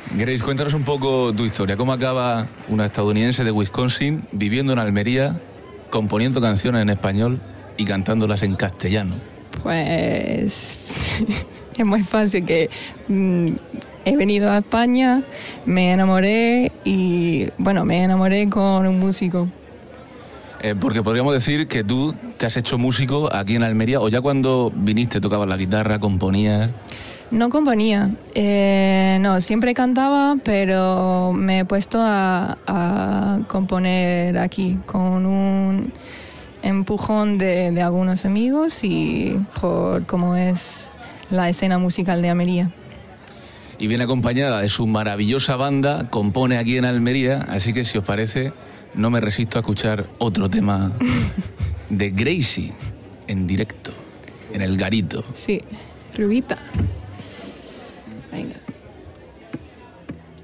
Grace, cuéntanos un poco tu historia. ¿Cómo acaba una estadounidense de Wisconsin viviendo en Almería, componiendo canciones en español y cantándolas en castellano? Pues es muy fácil que he venido a España, me enamoré y bueno, me enamoré con un músico. Porque podríamos decir que tú te has hecho músico aquí en Almería, o ya cuando viniste tocabas la guitarra, componías. No componía, no, siempre cantaba, pero me he puesto a componer aquí con un empujón de algunos amigos y por cómo es la escena musical de Almería. Y viene acompañada de su maravillosa banda, compone aquí en Almería, así que si os parece, no me resisto a escuchar otro tema de Gracie en directo, en el Garito. Sí, Rubita. Venga.